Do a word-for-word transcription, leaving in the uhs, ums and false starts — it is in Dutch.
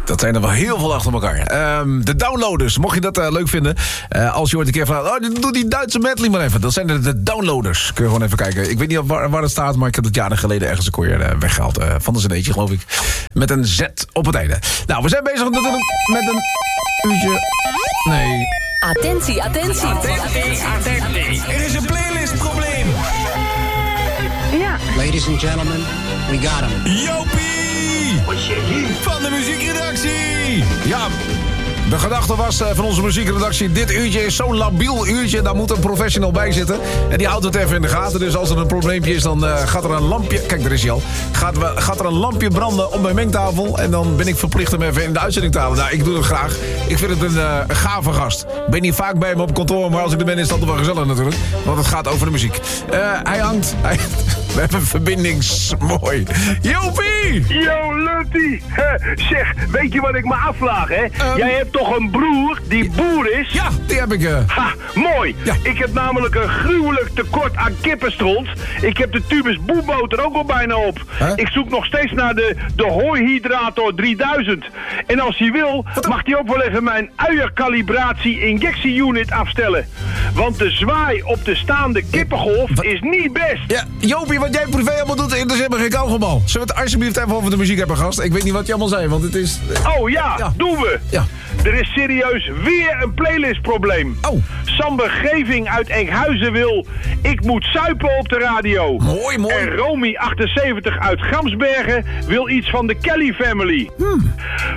Dat zijn er wel heel veel achter elkaar. Um, de downloaders, mocht je dat uh, leuk vinden. Uh, als je ooit een keer vraagt, oh, doe die Duitse medley maar even. Dat zijn de, de downloaders. Kun je gewoon even kijken. Ik weet niet waar, waar het staat, maar ik heb het jaren geleden ergens een keer uh, weggehaald. Uh, van een cd'tje, geloof ik. Met een Z op het einde. Nou, we zijn bezig natuurlijk met een uurtje... Nee. Attentie, attentie. Attentie, attentie. Er is een playlistprobleem. Ja. Ladies and gentlemen, we got him. Jopie! Van de muziekredactie. Ja, de gedachte was uh, van onze muziekredactie... dit uurtje is zo'n labiel uurtje, daar moet een professional bij zitten. En die houdt het even in de gaten. Dus als er een probleempje is, dan uh, gaat er een lampje... Kijk, daar is hij al. Gaat, we, gaat er een lampje branden op mijn mengtafel... en dan ben ik verplicht hem even in de uitzending te halen. Nou, ik doe het graag. Ik vind het een, uh, een gave gast. Ik ben niet vaak bij hem op kantoor... maar als ik er ben, is dat wel gezellig natuurlijk. Want het gaat over de muziek. Uh, hij hangt... Hij, we hebben een verbindingsmooi. Jopie! Yo, Lutty! Zeg, weet je wat ik me afvraag, hè? Um, Jij hebt toch een broer die boer is? Ja, die heb ik. Uh... Ha, mooi! Ja. Ik heb namelijk een gruwelijk tekort aan kippenstront. Ik heb de tubus boeboter ook al bijna op. Huh? Ik zoek nog steeds naar de, de hooihydrator drieduizend. En als hij wil, Wat? mag hij ook wel even mijn uierkalibratie injectie-unit afstellen. Want de zwaai op de staande kippengolf Wat? is niet best. Ja, Jopie, wat jij privé allemaal doet, interesseert me geen kauwgombal. Zullen we het alsjeblieft even over de muziek hebben, gast? Ik weet niet wat je allemaal zei, want het is... Oh ja, Ja. doen we. Ja. Er is serieus weer een playlistprobleem. Oh. Sander Geving uit Enkhuizen wil... Ik moet suipen op de radio. Mooi, mooi. En Romy achtenzeventig uit Gramsbergen wil iets van de Kelly Family. Hmm.